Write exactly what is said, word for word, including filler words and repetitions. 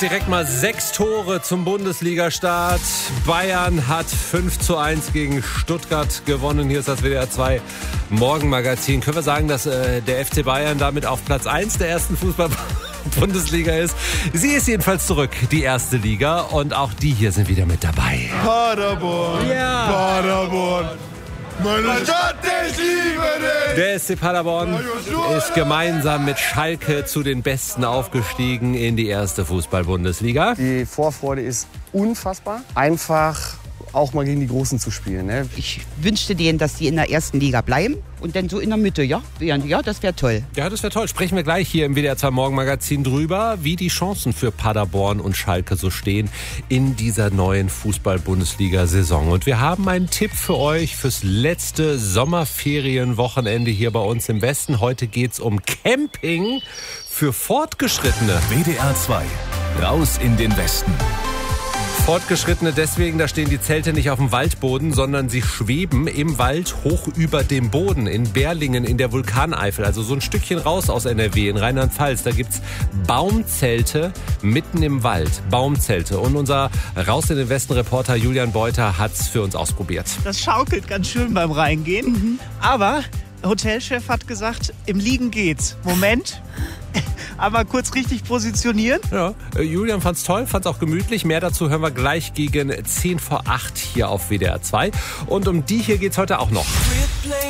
Direkt mal sechs Tore zum Bundesliga-Start. Bayern hat fünf zu eins gegen Stuttgart gewonnen. Hier ist das W D R zwei Morgenmagazin. Können wir sagen, dass äh, der F C Bayern damit auf Platz eins der ersten Fußball-Bundesliga ist? Sie ist jedenfalls zurück, die erste Liga. Und auch die hier sind wieder mit dabei. Paderborn, ja. Paderborn. Meine Stadt, ich liebe dich! Der S C Paderborn ist gemeinsam mit Schalke zu den Besten aufgestiegen in die erste Fußball-Bundesliga. Die Vorfreude ist unfassbar. Einfach auch mal gegen die Großen zu spielen. Ne? Ich wünschte denen, dass die in der ersten Liga bleiben und dann so in der Mitte, ja? Ja, das wäre toll. Ja, das wäre toll. Sprechen wir gleich hier im W D R zwei Morgenmagazin drüber, wie die Chancen für Paderborn und Schalke so stehen in dieser neuen Fußball-Bundesliga-Saison. Und wir haben einen Tipp für euch fürs letzte Sommerferienwochenende hier bei uns im Westen. Heute geht's um Camping für Fortgeschrittene. W D R zwei, raus in den Westen. Fortgeschrittene deswegen, da stehen die Zelte nicht auf dem Waldboden, sondern sie schweben im Wald hoch über dem Boden. In Berlingen in der Vulkaneifel, also so ein Stückchen raus aus N R W, in Rheinland-Pfalz. Da gibt's Baumzelte mitten im Wald. Baumzelte. Und unser Raus in den Westen-Reporter Julian Beuter hat's für uns ausprobiert. Das schaukelt ganz schön beim Reingehen. Mhm. Aber Hotelchef hat gesagt, im Liegen geht's. Moment. Aber kurz richtig positionieren. Ja, Julian fand's toll, fand's auch gemütlich. Mehr dazu hören wir gleich gegen zehn vor acht hier auf W D R zwei. Und um die hier geht's heute auch noch.